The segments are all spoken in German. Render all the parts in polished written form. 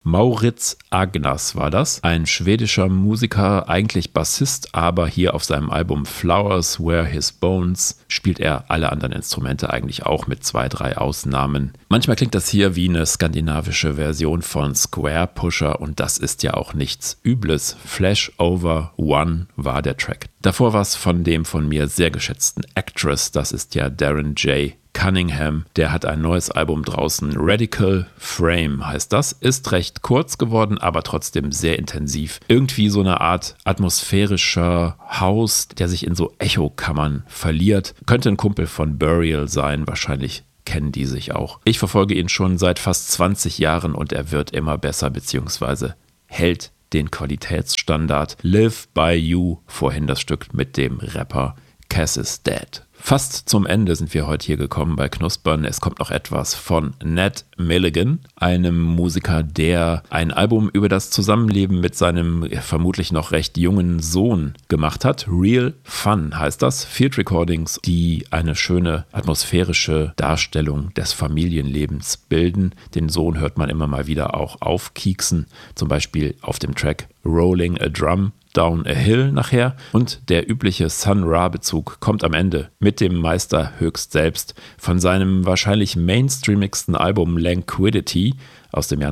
Mauritz Agnas war das. Ein schwedischer Musiker, eigentlich Bassist, aber hier auf seinem Album Flowers Were His Bones spielt er alle anderen Instrumente eigentlich auch mit 2, 3 Ausnahmen. Manchmal klingt das hier wie eine skandinavische Version von Square Pusher und das ist ja auch nichts Übles. Flash Over One war der Track. Davor war es von dem von mir sehr geschätzten Actress, das ist ja Darren J. Cunningham, der hat ein neues Album draußen, Radical Frame heißt das, ist recht kurz geworden, aber trotzdem sehr intensiv. Irgendwie so eine Art atmosphärischer House, der sich in so Echokammern verliert. Könnte ein Kumpel von Burial sein, wahrscheinlich kennen die sich auch. Ich verfolge ihn schon seit fast 20 Jahren und er wird immer besser, beziehungsweise hält den Qualitätsstandard. Live by You, vorhin das Stück mit dem Rapper Cass is Dead. Fast zum Ende sind wir heute hier gekommen bei Knuspern. Es kommt noch etwas von Ned Milligan, einem Musiker, der ein Album über das Zusammenleben mit seinem vermutlich noch recht jungen Sohn gemacht hat. Real Fun heißt das. Field Recordings, die eine schöne atmosphärische Darstellung des Familienlebens bilden. Den Sohn hört man immer mal wieder auch aufkieksen, zum Beispiel auf dem Track Rolling a Drum Down a Hill nachher und der übliche Sun Ra-Bezug kommt am Ende mit dem Meister höchst selbst von seinem wahrscheinlich mainstreamigsten Album Languidity aus dem Jahr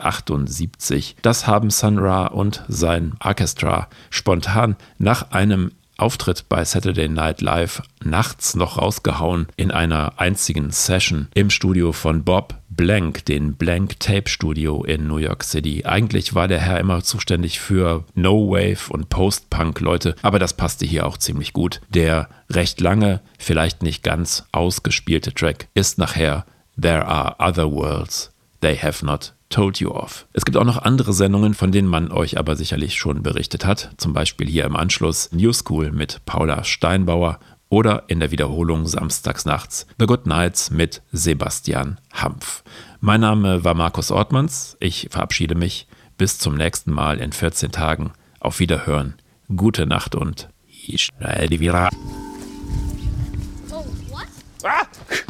1978. Das haben Sun Ra und sein Orchestra spontan nach einem Auftritt bei Saturday Night Live nachts noch rausgehauen in einer einzigen Session im Studio von Bob Blank, den Blank Tape Studio in New York City. Eigentlich war der Herr immer zuständig für No-Wave und Post-Punk-Leute, aber das passte hier auch ziemlich gut. Der recht lange, vielleicht nicht ganz ausgespielte Track ist nachher There Are Other Worlds They Have Not Told You Of. Es gibt auch noch andere Sendungen, von denen man euch aber sicherlich schon berichtet hat. Zum Beispiel hier im Anschluss New School mit Paula Steinbauer oder in der Wiederholung samstags nachts The Good Nights mit Sebastian Hampf. Mein Name war Markus Ortmanns. Ich verabschiede mich. Bis zum nächsten Mal in 14 Tagen. Auf Wiederhören. Gute Nacht und Israel die Vira. Oh, what? Ah!